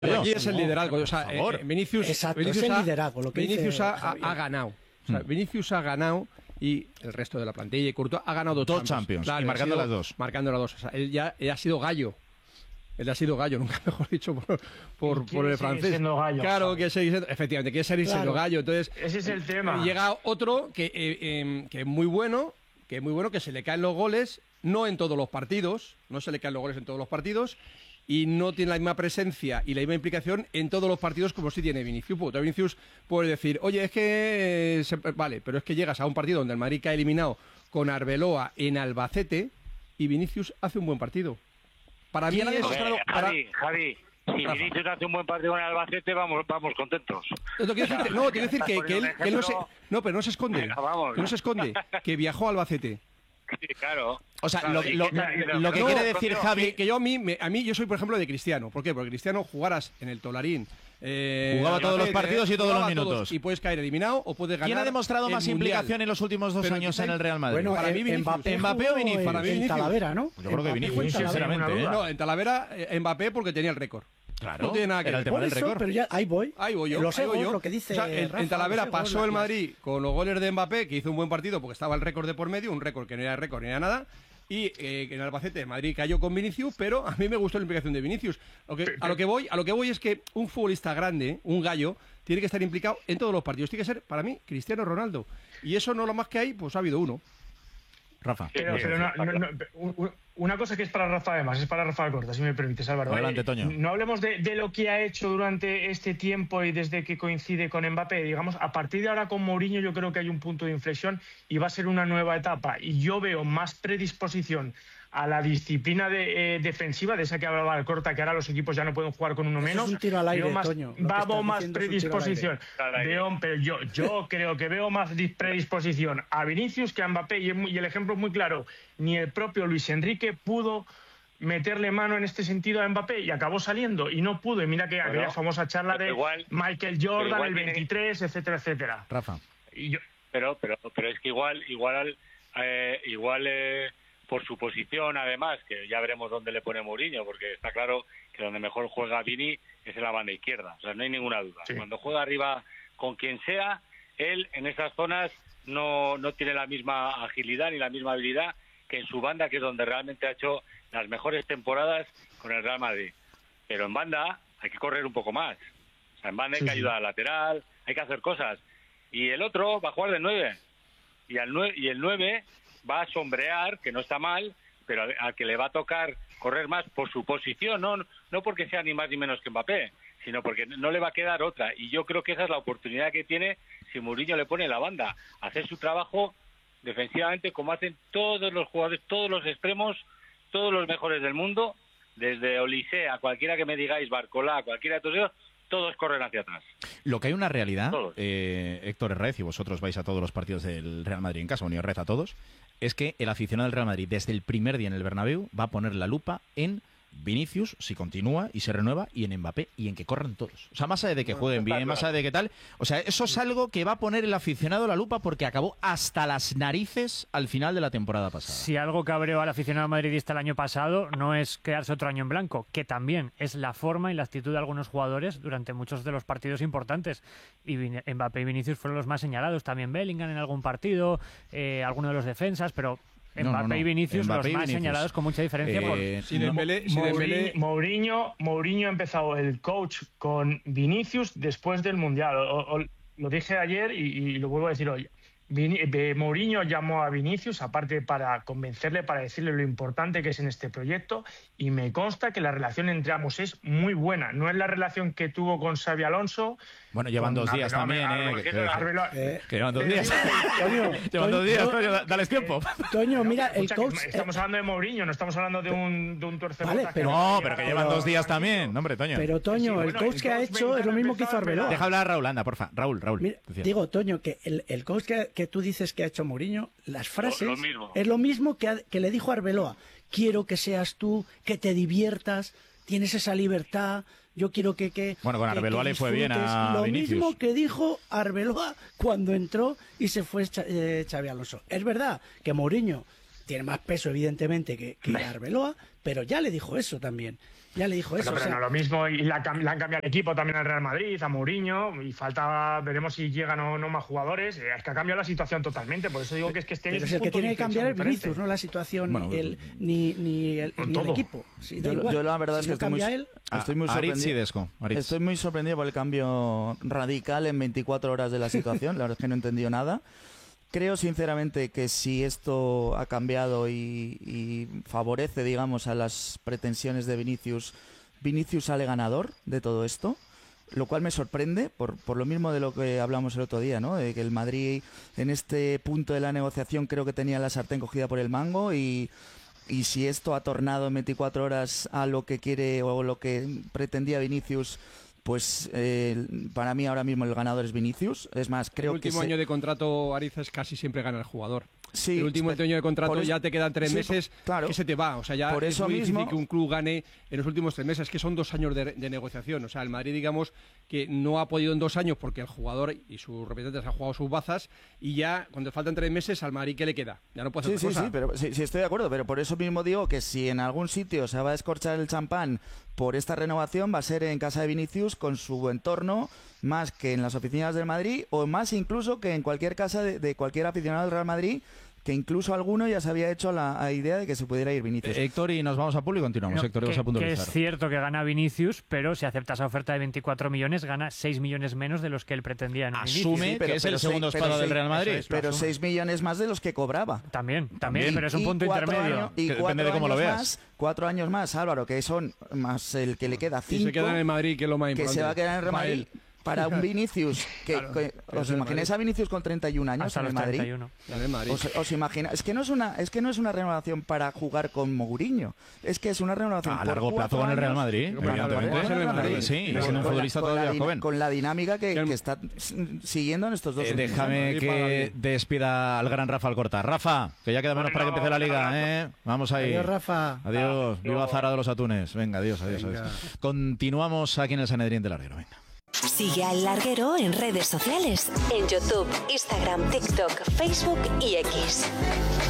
Aquí es el liderazgo. O sea, Vinicius, Exacto, Vinicius es el liderazgo. Lo que Vinicius dice ha ganado. O sea, Vinicius ha ganado y el resto de la plantilla y Courtois ha ganado dos Champions. Claro, y marcando las dos. Marcando las dos. O sea, él ha sido gallo. Él ha sido gallo, nunca mejor dicho por el francés. Gallo, claro, ¿sabes? que efectivamente, quiere seguir siendo gallo. Entonces, ese es el tema. Llega otro que es muy bueno, que se le caen los goles, no en todos los partidos, no se le caen los goles en todos los partidos, y no tiene la misma presencia y la misma implicación en todos los partidos como sí tiene Vinicius. Porque Vinicius puede decir, oye, es que... vale, pero es que llegas a un partido donde el Madrid cae eliminado con Arbeloa en Albacete y Vinicius hace un buen partido. Para mí Javi, si Vinicius hace un buen partido en Albacete, vamos contentos. Quiero decir que él no se... No, pero no se esconde. No se esconde. Que viajó a Albacete. Sí, claro. O sea, lo que quiere decir Javi... Que yo a mí yo soy, por ejemplo, de Cristiano. ¿Por qué? Porque Cristiano jugaras en el Tolarín. Jugaba todos los partidos y todos los minutos. Y puedes caer eliminado o puedes ganar. ¿Quién ha demostrado más implicación en los últimos 2 años en el Real Madrid? Bueno, para mí Mbappé o Vinicius. Para mí en Talavera, ¿no? Yo creo que Vinicius, sinceramente. No, en Talavera Mbappé porque tenía el récord. Claro, no tiene nada que era ver. el tema del récord. Pero ya ahí voy yo. Lo que dice o sea, Rafa, en Talavera pasó el Madrid con los goles de Mbappé, que hizo un buen partido porque estaba el récord de por medio, un récord que no era récord ni era nada. Y en Albacete Madrid cayó con Vinicius, pero a mí me gustó la implicación de Vinicius. A lo que voy es que un futbolista grande, un gallo, tiene que estar implicado en todos los partidos. Tiene que ser, para mí, Cristiano Ronaldo. Y eso no lo más que hay, pues ha habido uno. Rafa. Pero una cosa que es para Rafa, además, es para Rafa Corta, si me permites, Álvaro. Adelante, Toño. No hablemos de lo que ha hecho durante este tiempo y desde que coincide con Mbappé. Digamos, a partir de ahora con Mourinho yo creo que hay un punto de inflexión y va a ser una nueva etapa. Y yo veo más predisposición a la disciplina defensiva, de esa que hablaba Corta, que ahora los equipos ya no pueden jugar con uno menos. Es un tiro al aire, más, Toño. Vamos más predisposición. Pero yo creo que veo más predisposición a Vinicius que a Mbappé, y el ejemplo es muy claro. Ni el propio Luis Enrique pudo meterle mano en este sentido a Mbappé y acabó saliendo, y no pudo. Y mira que aquella famosa charla de Michael Jordan, el 23, etcétera, etcétera. Rafa. Pero es que igual por su posición, además, que ya veremos dónde le pone Mourinho, porque está claro que donde mejor juega Vini es en la banda izquierda, o sea, no hay ninguna duda. Sí. Cuando juega arriba con quien sea, él en esas zonas no tiene la misma agilidad ni la misma habilidad que en su banda, que es donde realmente ha hecho las mejores temporadas con el Real Madrid. Pero en banda hay que correr un poco más. O sea, en banda hay que ayudar al lateral, hay que hacer cosas. Y el otro va a jugar de 9. Y el 9 va a sombrear, que no está mal, pero al que le va a tocar correr más por su posición, no porque sea ni más ni menos que Mbappé, sino porque no le va a quedar otra. Y yo creo que esa es la oportunidad que tiene si Mourinho le pone la banda, hacer su trabajo defensivamente como hacen todos los jugadores, todos los extremos, todos los mejores del mundo, desde Olise a cualquiera que me digáis, Barcolá, cualquiera de todos ellos, todos corren hacia atrás. Lo que hay una realidad, Héctor Herrez, y vosotros vais a todos los partidos del Real Madrid en casa, bueno, y Herrez a todos, es que el aficionado del Real Madrid desde el primer día en el Bernabéu va a poner la lupa en Vinicius, si continúa y se renueva, y en Mbappé, y en que corran todos. O sea, más allá de que jueguen bien, más allá de que tal, o sea, eso es algo que va a poner el aficionado la lupa porque acabó hasta las narices al final de la temporada pasada. Si algo cabreó al aficionado madridista el año pasado no es quedarse otro año en blanco, que también es la forma y la actitud de algunos jugadores durante muchos de los partidos importantes. Y Mbappé y Vinicius fueron los más señalados, también Bellingham en algún partido, algunos de los defensas, pero Mbappé y Vinicius los más señalados con mucha diferencia. Mourinho ha empezado el coach con Vinicius después del Mundial. Lo dije ayer y lo vuelvo a decir hoy. Mourinho llamó a Vinicius, aparte para convencerle, para decirle lo importante que es en este proyecto, y me consta que la relación entre ambos es muy buena. No es la relación que tuvo con Xabi Alonso. Bueno, llevan 2 días también, que llevan 2 días. Llevan 2 días, Toño, dales tiempo. Toño, mira, el coach... Estamos hablando de Mourinho, no estamos hablando de un tuercebota. Vale, pero que llevan 2 días también, hombre, Toño. Pero, Toño, el coach que ha hecho es lo mismo que hizo Arbeloa. Deja hablar a Raúl, anda, porfa. Raúl. Mira, digo, Toño, que el coach que tú dices que ha hecho Mourinho, las frases es lo mismo que le dijo Arbeloa. Quiero que seas tú, que te diviertas, tienes esa libertad, yo quiero que bueno, con Arbeloa le fue bien a lo Vinicius. Mismo que dijo Arbeloa cuando entró y se fue Xabi Alonso. Es verdad que Mourinho tiene más peso, evidentemente, que Arbeloa, pero ya le dijo eso también. Ya le dijo eso. Pero no lo mismo, y le han cambiado el equipo también al Real Madrid, a Mourinho, y veremos si llegan o no más jugadores. Es que ha cambiado la situación totalmente, por eso digo que este año es el que tiene que cambiar el Vinicius, no la situación, ni el equipo. Sí, yo la verdad es que estoy muy sorprendido. Estoy muy sorprendido por el cambio radical en 24 horas de la situación. La verdad es que no he entendido nada. Creo sinceramente que si esto ha cambiado y favorece, digamos, a las pretensiones de Vinicius sale ganador de todo esto, lo cual me sorprende por lo mismo de lo que hablamos el otro día, ¿no? De que el Madrid en este punto de la negociación creo que tenía la sartén cogida por el mango y si esto ha tornado en 24 horas a lo que quiere o lo que pretendía Vinicius, pues para mí ahora mismo el ganador es Vinicius. Es más, creo que el último año de contrato, Ariza, casi siempre gana el jugador. Sí, el último año de contrato ya te quedan 3 meses, claro, que se te va. O sea, ya es muy difícil que un club gane en los últimos 3 meses, que son 2 años de negociación. O sea, el Madrid, digamos, que no ha podido en 2 años porque el jugador y sus representantes han jugado sus bazas y ya, cuando faltan 3 meses, al Madrid, ¿qué le queda? Ya no puede hacer cosa. Sí, estoy de acuerdo, pero por eso mismo digo que si en algún sitio se va a descorchar el champán por esta renovación, va a ser en casa de Vinicius, con su entorno, más que en las oficinas del Madrid, o más incluso que en cualquier casa de cualquier aficionado del Real Madrid, que incluso alguno ya se había hecho la idea de que se pudiera ir Vinicius. Héctor, y nos vamos a público y continuamos. No, Héctor, que es cierto que gana Vinicius, pero si acepta esa oferta de 24 millones, gana 6 millones menos de los que él pretendía en Asume que es el segundo espada del Real Madrid. Pero 6 millones más de los que cobraba. También, pero es un punto intermedio. Depende de cómo lo veas. 4 años más, Álvaro, que son más el que le queda 5. Y se queda en el Madrid, que es lo más importante. Que se va a quedar en el Real Madrid. Para un Vinicius, ¿os imagináis a Vinicius con 31 años en el Madrid? 31. ¿Os imagináis? Es que no es una renovación para jugar con Mourinho, es que es una renovación a largo plazo con el Real Madrid, evidentemente. Sí, siendo un futbolista todavía joven. Con la dinámica que está siguiendo en estos 2 años. Déjame que despida al gran Rafa Alcorta. Rafa, que ya queda menos para que empiece la liga, Vamos ahí. Adiós, Rafa. Adiós. Viva Zara de los Atunes. Venga, adiós. Continuamos aquí en el Sanedrín del Larguero. Venga. Sigue al Larguero en redes sociales, en YouTube, Instagram, TikTok, Facebook y X.